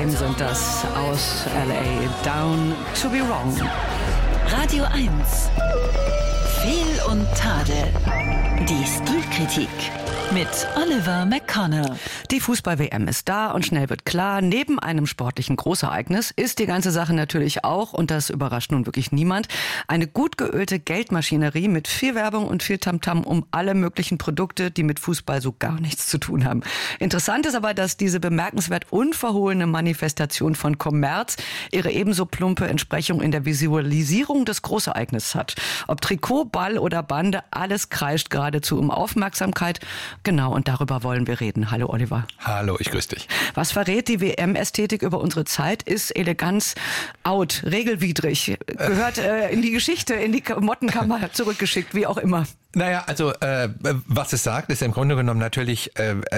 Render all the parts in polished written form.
Wham sind das aus L.A. Down to be Wrong. Radio 1. Fehl und Tadel. Die Stilkritik mit Oliver McConnell. Die Fußball-WM ist da und schnell wird klar, neben einem sportlichen Großereignis ist die ganze Sache natürlich auch, und das überrascht nun wirklich niemand, eine gut geölte Geldmaschinerie mit viel Werbung und viel Tamtam um alle möglichen Produkte, die mit Fußball so gar nichts zu tun haben. Interessant ist aber, dass diese bemerkenswert unverhohlene Manifestation von Kommerz ihre ebenso plumpe Entsprechung in der Visualisierung des Großereignisses hat. Ob Trikot, Ball oder Bande, alles kreischt geradezu um Aufmerksamkeit. Genau, und darüber wollen wir reden. Hallo Oliver. Hallo, ich grüße dich. Was verrät die WM-Ästhetik über unsere Zeit? Ist Eleganz out, regelwidrig, gehört in die Geschichte, in die Mottenkammer zurückgeschickt, wie auch immer. Naja, also was es sagt, ist im Grunde genommen natürlich,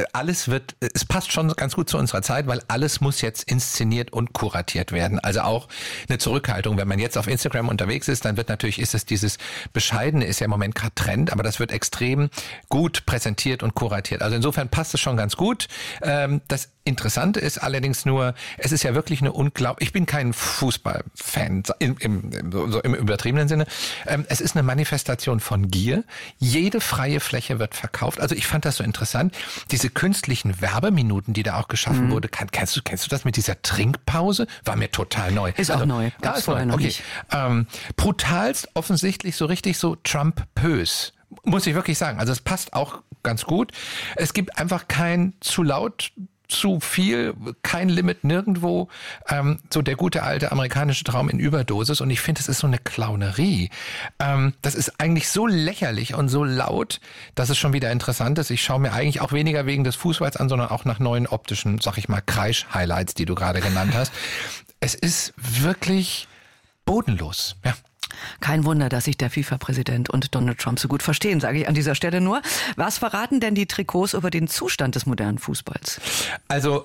es passt schon ganz gut zu unserer Zeit, weil alles muss jetzt inszeniert und kuratiert werden. Also auch eine Zurückhaltung. Wenn man jetzt auf Instagram unterwegs ist, dann ist es dieses Bescheidene, ist ja im Moment gerade Trend, aber das wird extrem gut präsentiert und kuratiert. Also insofern passt es schon ganz gut. Das Interessante ist allerdings nur, es ist ja wirklich ich bin kein Fußballfan im übertriebenen Sinne. Es ist eine Manifestation von Gier. Jede freie Fläche wird verkauft. Also ich fand das so interessant. Diese künstlichen Werbeminuten, die da auch geschaffen wurde. Kennst du das mit dieser Trinkpause? War mir total neu. Ist auch neu. Gab's vorher noch nicht. Brutalst offensichtlich so richtig so Trump-pös. Muss ich wirklich sagen. Also es passt auch ganz gut. Es gibt einfach kein zu laut, zu viel, kein Limit nirgendwo, so der gute alte amerikanische Traum in Überdosis, und ich finde, es ist so eine Clownerie. Das ist eigentlich so lächerlich und so laut, dass es schon wieder interessant ist. Ich schaue mir eigentlich auch weniger wegen des Fußballs an, sondern auch nach neuen optischen, sag ich mal, Kreisch-Highlights, die du gerade genannt hast. Es ist wirklich bodenlos, ja. Kein Wunder, dass sich der FIFA-Präsident und Donald Trump so gut verstehen, sage ich an dieser Stelle nur. Was verraten denn die Trikots über den Zustand des modernen Fußballs? Also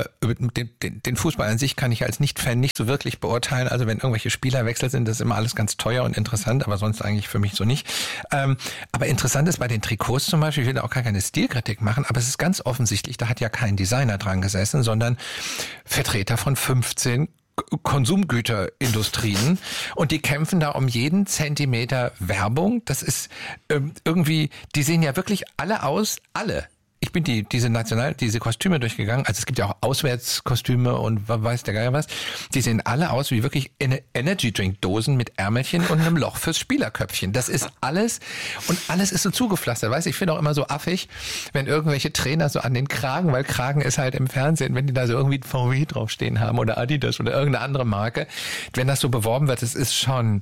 den Fußball an sich kann ich als Nicht-Fan nicht so wirklich beurteilen. Also wenn irgendwelche Spielerwechsel sind, das ist immer alles ganz teuer und interessant, aber sonst eigentlich für mich so nicht. Aber interessant ist bei den Trikots zum Beispiel, ich will da auch gar keine Stilkritik machen, aber es ist ganz offensichtlich, da hat ja kein Designer dran gesessen, sondern Vertreter von 15 Konsumgüterindustrien, und die kämpfen da um jeden Zentimeter Werbung. Das ist irgendwie, die sehen ja wirklich alle. Ich bin diese Kostüme durchgegangen. Also es gibt ja auch Auswärtskostüme und weiß der Geier was. Die sehen alle aus wie wirklich Energy-Drink-Dosen mit Ärmelchen und einem Loch fürs Spielerköpfchen. Das ist alles, und alles ist so zugepflastert. Weißt du, ich finde auch immer so affig, wenn irgendwelche Trainer so an den Kragen, weil Kragen ist halt im Fernsehen, wenn die da so irgendwie VW draufstehen haben oder Adidas oder irgendeine andere Marke, wenn das so beworben wird, es ist schon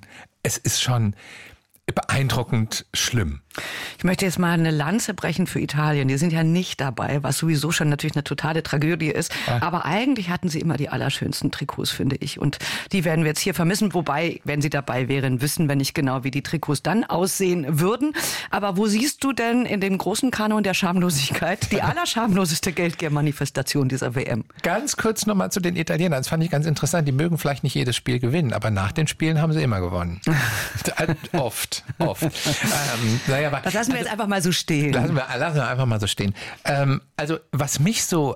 beeindruckend schlimm. Ich möchte jetzt mal eine Lanze brechen für Italien. Die sind ja nicht dabei, was sowieso schon natürlich eine totale Tragödie ist. Ja. Aber eigentlich hatten sie immer die allerschönsten Trikots, finde ich. Und die werden wir jetzt hier vermissen. Wobei, wenn sie dabei wären, wüssten wir nicht genau, wie die Trikots dann aussehen würden. Aber wo siehst du denn in dem großen Kanon der Schamlosigkeit die allerschamloseste Geldgier-Manifestation dieser WM? Ganz kurz nochmal zu den Italienern. Das fand ich ganz interessant. Die mögen vielleicht nicht jedes Spiel gewinnen, aber nach den Spielen haben sie immer gewonnen. Oft. Das lassen wir jetzt einfach mal so stehen. Lassen wir einfach mal so stehen. Also was mich so,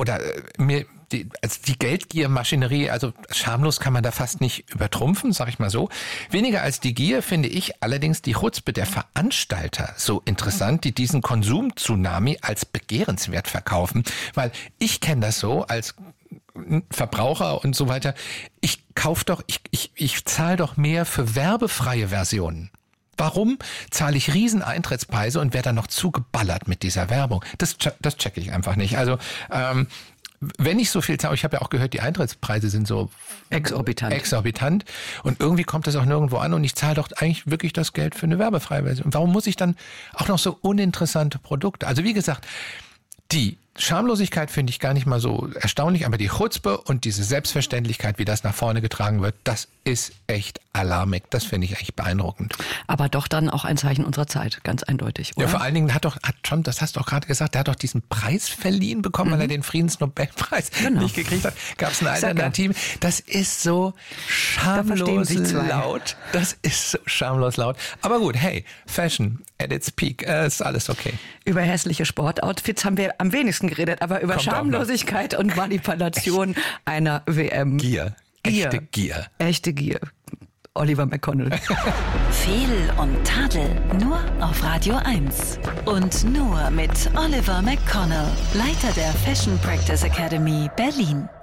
die Geldgiermaschinerie, also schamlos kann man da fast nicht übertrumpfen, sag ich mal so. Weniger als die Gier finde ich allerdings die Chutzpe der Veranstalter so interessant, die diesen Konsum-Tsunami als begehrenswert verkaufen. Weil ich kenne das so als Verbraucher und so weiter. Ich zahle doch mehr für werbefreie Versionen. Warum zahle ich riesen Eintrittspreise und werde dann noch zugeballert mit dieser Werbung? Das checke ich einfach nicht. Also wenn ich so viel zahle, ich habe ja auch gehört, die Eintrittspreise sind so exorbitant, und irgendwie kommt das auch nirgendwo an, und ich zahle doch eigentlich wirklich das Geld für eine werbefreie Version. Warum muss ich dann auch noch so uninteressante Produkte? Also wie gesagt, die Schamlosigkeit finde ich gar nicht mal so erstaunlich, aber die Chutzpe und diese Selbstverständlichkeit, wie das nach vorne getragen wird, das ist echt alarmig. Das finde ich echt beeindruckend. Aber doch dann auch ein Zeichen unserer Zeit, ganz eindeutig, oder? Ja, vor allen Dingen hat Trump, das hast du auch gerade gesagt, der hat doch diesen Preis verliehen bekommen, weil er den Friedensnobelpreis nicht gekriegt hat. Gab es eine Alternative? Das ist so schamlos laut. Das ist so schamlos laut. Aber gut, hey, Fashion at its peak, ist alles okay. Über hässliche Sportoutfits haben wir am wenigsten Interessen geredet, aber über Schamlosigkeit und Manipulation einer WM. Gier. Echte Gier. Echte Gier. Oliver McConnell. Fehl und Tadel nur auf Radio 1. Und nur mit Oliver McConnell, Leiter der Fashion Practice Academy Berlin.